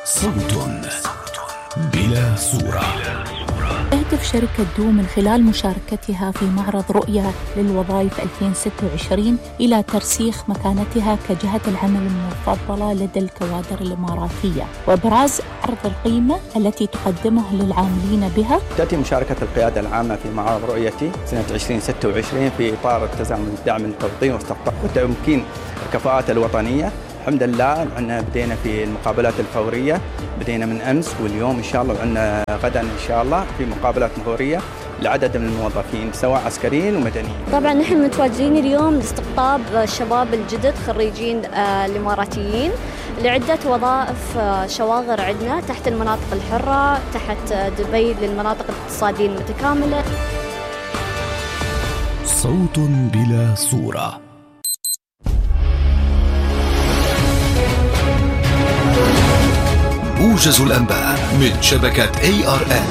صوت بلا صورة. تهدف شركة دو من خلال مشاركتها في معرض رؤية للوظائف 2026 إلى ترسيخ مكانتها كجهة العمل المفضلة لدى الكوادر الإماراتية وإبراز عرض القيمة التي تقدمه للعاملين بها. تأتي مشاركة القيادة العامة في معرض رؤيتي سنة 2026 في إطار التزامن الدعم التوطين واستقطاب وتمكين الكفاءات الوطنية. الحمد لله عندنا بدينا في المقابلات الفورية، بدينا من أمس واليوم إن شاء الله، وعندنا غدا إن شاء الله في مقابلات فورية لعدد من الموظفين سواء عسكريين ومدنيين. طبعا نحن متواجدين اليوم لاستقطاب الشباب الجدد خريجين الإماراتيين لعدة وظائف شواغر عندنا تحت المناطق الحرة، تحت دبي للمناطق الاقتصادية المتكاملة. صوت بلا صورة. موجز الأنباء من شبكة ARN.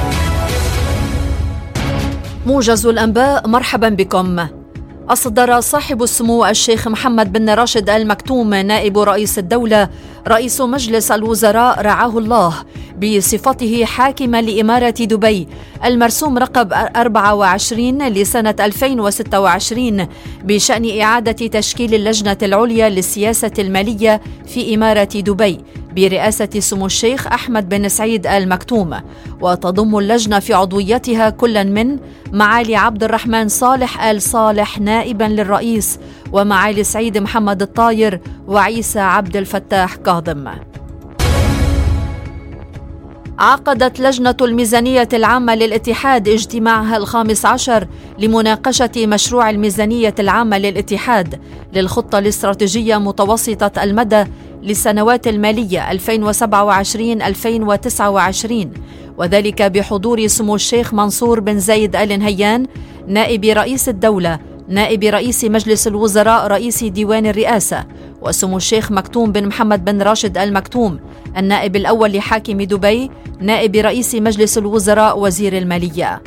موجز الأنباء، مرحبا بكم. أصدر صاحب السمو الشيخ محمد بن راشد آل مكتوم نائب رئيس الدولة رئيس مجلس الوزراء رعاه الله بصفته حاكما لإمارة دبي المرسوم رقم 24 لسنة 2026 بشأن إعادة تشكيل اللجنة العليا للسياسة المالية في إمارة دبي برئاسة سمو الشيخ أحمد بن سعيد آل مكتوم، وتضم اللجنة في عضويتها كلا من معالي عبد الرحمن صالح آل صالح نائبا للرئيس، ومعالي سعيد محمد الطاير، وعيسى عبد الفتاح كاظم. عقدت لجنة الميزانية العامة للاتحاد اجتماعها 15 لمناقشة مشروع الميزانية العامة للاتحاد للخطة الاستراتيجية متوسطة المدى للسنوات المالية 2027-2029، وذلك بحضور سمو الشيخ منصور بن زايد آل نهيان نائب رئيس الدولة، نائب رئيس مجلس الوزراء رئيس ديوان الرئاسة، وسمو الشيخ مكتوم بن محمد بن راشد آل مكتوم النائب الأول لحاكم دبي نائب رئيس مجلس الوزراء وزير المالية.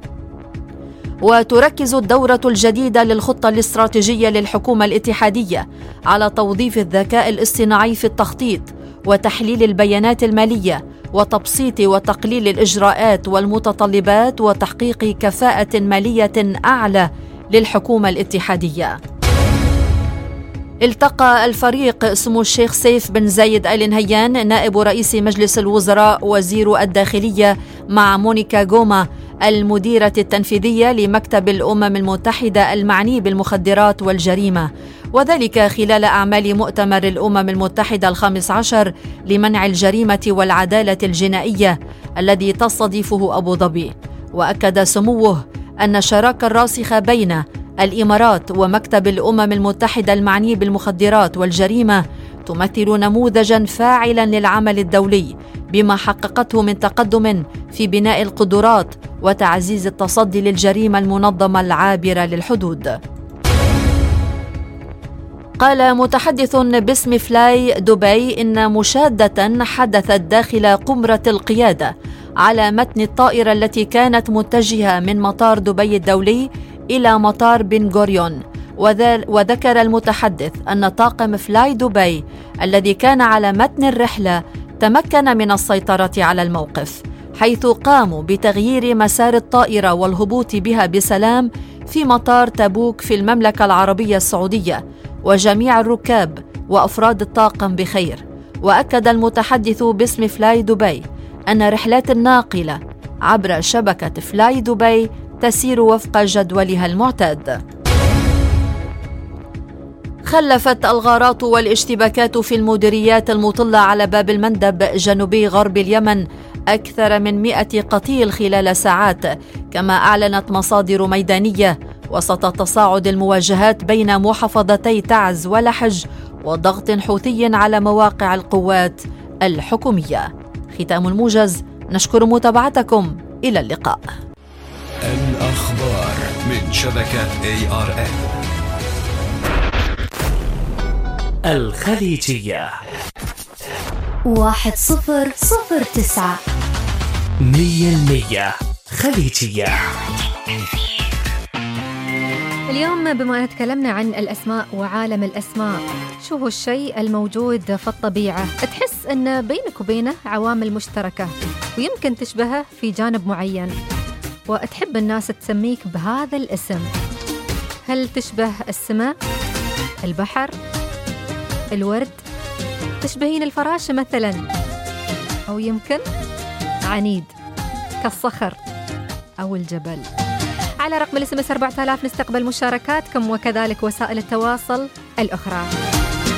وتركز الدورة الجديدة للخطة الاستراتيجية للحكومة الاتحادية على توظيف الذكاء الاصطناعي في التخطيط وتحليل البيانات المالية وتبسيط وتقليل الإجراءات والمتطلبات وتحقيق كفاءة مالية أعلى للحكومة الاتحادية. التقى الفريق سمو الشيخ سيف بن زايد آل نهيان نائب رئيس مجلس الوزراء وزير الداخلية مع مونيكا غوما المديرة التنفيذية لمكتب الأمم المتحدة المعني بالمخدرات والجريمة، وذلك خلال أعمال مؤتمر الأمم المتحدة 15 لمنع الجريمة والعدالة الجنائية الذي تستضيفه أبو ظبي. وأكد سموه أن الشراكة الراسخة بين الإمارات ومكتب الأمم المتحدة المعني بالمخدرات والجريمة تمثل نموذجاً فاعلاً للعمل الدولي بما حققته من تقدم في بناء القدرات وتعزيز التصدي للجريمة المنظمة العابرة للحدود. قال متحدث باسم فلاي دبي إن مشادة حدثت داخل قمرة القيادة على متن الطائرة التي كانت متجهة من مطار دبي الدولي إلى مطار بن غوريون. وذكر المتحدث أن طاقم فلاي دبي الذي كان على متن الرحلة تمكن من السيطرة على الموقف، حيث قاموا بتغيير مسار الطائرة والهبوط بها بسلام في مطار تبوك في المملكة العربية السعودية، وجميع الركاب وأفراد الطاقم بخير. وأكد المتحدث باسم فلاي دبي أن رحلات الناقلة عبر شبكة فلاي دبي تسير وفق جدولها المعتاد. خلفت الغارات والاشتباكات في المديريات المطلة على باب المندب جنوبي غرب اليمن أكثر من 100 قتيل خلال ساعات، كما أعلنت مصادر ميدانية، وسط تصاعد المواجهات بين محافظتي تعز ولحج وضغط حوثي على مواقع القوات الحكومية. ختام الموجز، نشكر متابعتكم، إلى اللقاء. الأخبار من شبكة ARN. الخليجية 1009 100% خليجية. اليوم بما أن تكلمنا عن الأسماء وعالم الأسماء، شو هو الشيء الموجود في الطبيعة تحس أن بينك وبينه عوامل مشتركة ويمكن تشبهه في جانب معين وتحب الناس تسميك بهذا الاسم؟ هل تشبه السماء، البحر، الورد، تشبهين الفراشة مثلا، أو يمكن عنيد كالصخر أو الجبل؟ على رقم الاس ام اس 4000 نستقبل مشاركاتكم وكذلك وسائل التواصل الأخرى.